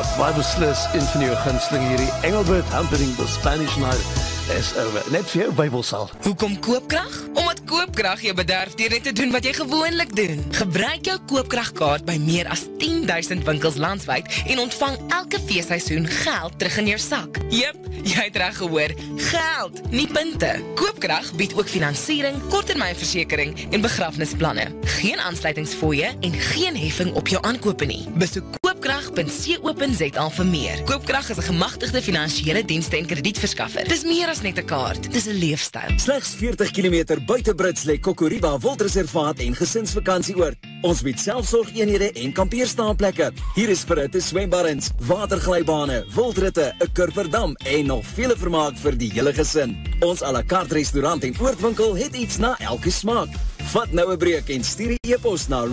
baie beslis een van jou gunsteling hierdie Engelbert Humperdinck, the Spanish Night is over. Net vir jou Bybelsaal. Hoekom koopkrag? Omdat koopkrag jou bederf deur net te doen wat jy gewoonlik doen. Gebruik jou koopkragkaart by meer as 10,000 winkels landwyd en ontvang elke feesseisoen geld terug in jou sak. Jep, jy het reg gehoor, geld, nie punte. Koopkrag bied ook finansiering, korttermynversekering en begrafnisplanne. Geen aansluitingsfooie en geen heffing op jou aankope nie. Besoek koopkrag.co.za vir meer. Koopkrag is 'n gemagtigde finansiële dienste en kredietverskaffer. Dis meer as net 'n kaart, dis 'n leefstyl. Slegs 40 km buite Brits lê Kokoriba Wildreservaat en gesinsvakantieoord. Ons bied selfsorgeenhede en kampeerstaanplekke. Hier is verhitte swembaddens, waterglybane, wildritte, 'n kurverdam en nog vele vermaak vir die hele gesin. Ons à la carte restaurant en oordwinkel het iets na elke smaak. Vat nou 'n breek en stuur 'n e-pos na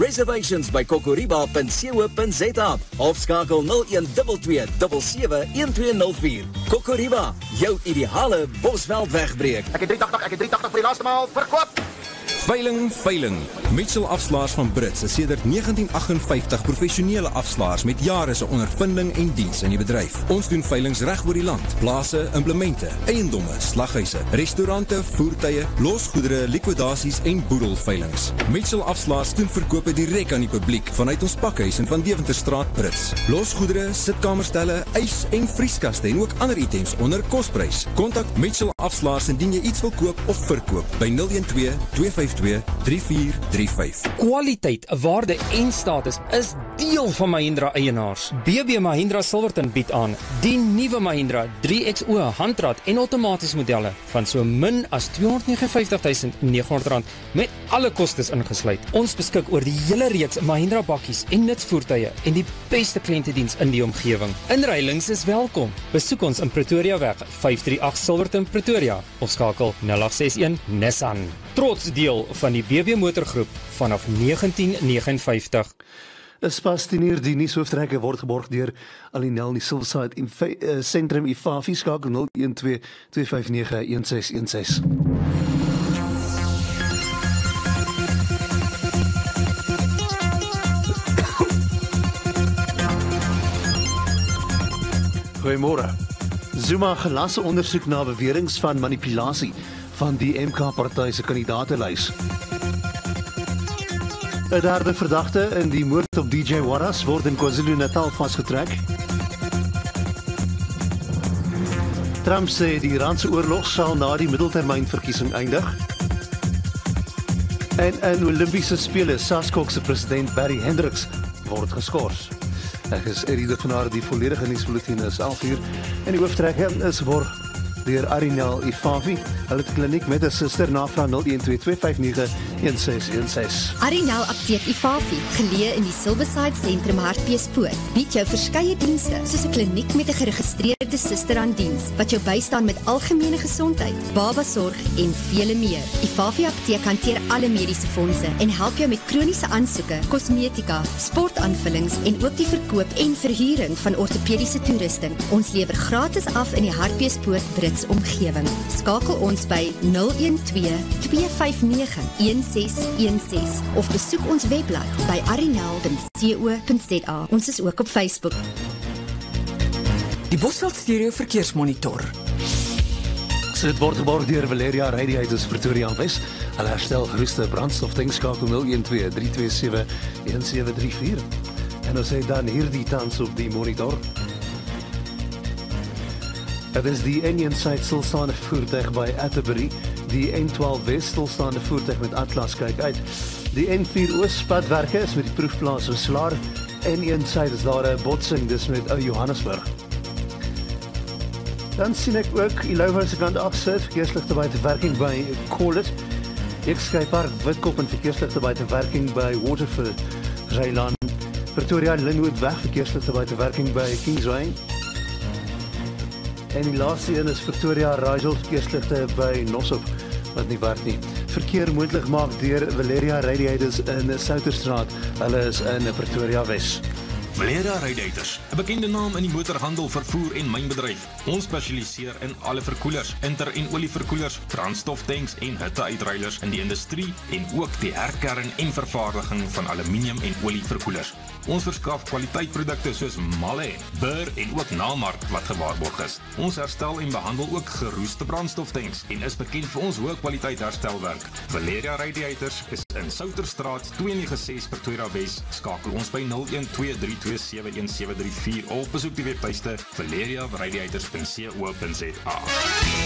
reservations@kokoriba.co.za of skakel 0122 771204. Kokoriba, jou ideale Bosveld wegbreek. Ek het 380 vir die laaste maal verkoop. Veiling. Mitchell Afslaers van Brits is sedert 1958 professionele afslaers met jare se ondervinding en diens in die bedryf. Ons doen veilings reg oor die land. Plase, implemente, eiendomme, slaghuise, restaurante, voertuie, losgoedere, likwidasies en boedelveilings. Mitchell Afslaers doen verkope direk aan die publiek vanuit ons pakhuis in Van Deventerstraat Brits. Losgoedere, sitkamerstelle, ys en vrieskaste en ook ander items onder kosprys. Kontak Mitchell Afslaers indien jy iets wil koop of verkoop by 012 252 3435. Kwaliteit, waarde en status is deel van Mahindra eienaars. BB Mahindra Silverton bied aan die nuwe Mahindra 3XO handrat en outomaties modelle van so min as R259.900 met alle kostes ingesluit. Ons beskik oor die hele reeks Mahindra bakkies en nutsvoertuie en die beste kliëntediens in die omgewing. Inruilings is welkom. Besoek ons in Pretoria weg 538 Silverton Pretoria of skakel 0861 Nissan. Trots deel van die BB Motorgroep vanaf 1959. Is pas 10:00 die nuushooftrekke word geborg deur Alinel in die Silverside Sentrum IFAFI, skakel 012 259 1616. Goeiemôre. Zuma gelas 'n ondersoek na beweringe van manipulasie van die MK-party se kandidaatelys. 'n derde verdagte in die moord op DJ Warras word in KwaZulu-Natal vasgetrek. Trump sê die Iranse oorlog sal na die middeltermynverkiesing eindig. En in Olimpiese spele SASCOC se president Barry Hendricks word geskort. Ek is Eddie de Venaar, die volledige nuusbulletin is 11:00 en die hooftrekker is geborg deur Arinel Ifafi. Hulle het 'n kliniek met 'n suster, navraag 012 259 1616. Arinel Apteek Ifafi, geleë in die Silverside Sentrum Hartbeespoort, bied jou verskeie dienste soos 'n kliniek met 'n geregistreerde suster aan diens wat jou bystaan met algemene gesondheid, babasorg en vele meer. Ifafi Apteek hanteer alle mediese fondse en help jou met kroniese aansoeke, kosmetika, sportaanvullings en ook die verkoop en verhuuring van ortopediese toerusting. Ons lewer gratis af in die Hartbeespoort Brits omgewing. Skakel ons by 012 259 1616 of besoek ons webblad by arinel.co.za. Ons is ook op Facebook. Die Bosveld Stereo Verkeersmonitor. Dit word geborg deur Valeria Radiators Pretoria Wes. Hulle herstel geroeste brandstoftanks, skakel 012 327 1734. En ons het dan hierdie tans op die monitor. Het is die N1 stilstaande voertuig by Atterbury, die N12 West stilstaande voertuig met Atlas kyk uit. Die N4 Oospadwerke is met die proefplaas Weslaar. N1 is daar 'n botsing, dis met Johannesburg. Dan sien ek ook Illovo se kant af sit, verkeersligte buite werking by Collet. Ekskei Park Witkop en verkeersligte buite werking by Waterford. Rylaan Pretoria Linwood weg, verkeersligte buite werking by Kingsway. En die laaste een is Pretoria Rigel, verkeersligte by Nossop wat nie werk nie. Verkeer moontlik maak deur Valeria Radiators in Souterstraat. Hulle is in Pretoria Wes. Valeria Radiators, 'n bekende naam in die motorhandel, vervoer en mynbedryf. Ons spesialiseer in alle verkoelers, inter- en olieverkoelers, brandstoftanks en hitteuitruilers in die industrie en ook die herkern en vervaardiging van aluminium en olieverkoelers. Ons verskaf kwaliteitprodukte soos Malle, Burr en ook Namark wat gewaarborg is. Ons herstel en behandel ook geroeste brandstoftanks en is bekend vir ons hoë kwaliteit herstelwerk. Valeria Radiators is in Souterstraat 296 Pretoria Wes. Skakel ons by 0123271734 of besoek die webtuiste valeriaradiators.co.za.